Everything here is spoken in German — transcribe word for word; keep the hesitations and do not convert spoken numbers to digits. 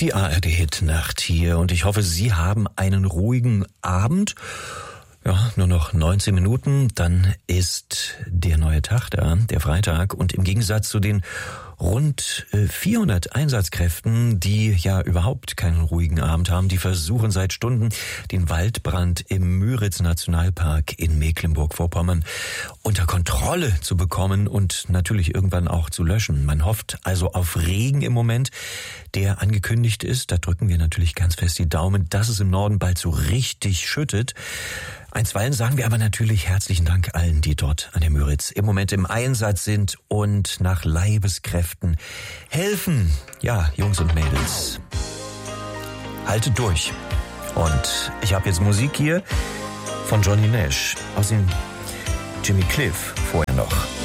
Die A R D-Hit-Nacht hier und ich hoffe, Sie haben einen ruhigen Abend. Ja, nur noch neunzehn Minuten, dann ist der neue Tag da, der Freitag. Und im Gegensatz zu den rund vierhundert Einsatzkräften, die ja überhaupt keinen ruhigen Abend haben, die versuchen seit Stunden, den Waldbrand im Müritz-Nationalpark in Mecklenburg-Vorpommern unter Kontrolle zu bekommen und natürlich irgendwann auch zu löschen. Man hofft also auf Regen im Moment, der angekündigt ist. Da drücken wir natürlich ganz fest die Daumen, dass es im Norden bald so richtig schüttet. Einstweilen sagen wir aber natürlich herzlichen Dank allen, die dort an der Müritz im Moment im Einsatz sind und nach Leibeskräften helfen. Ja, Jungs und Mädels, haltet durch. Und ich habe jetzt Musik hier von Johnny Nash, aus dem Jimmy Cliff vorher noch.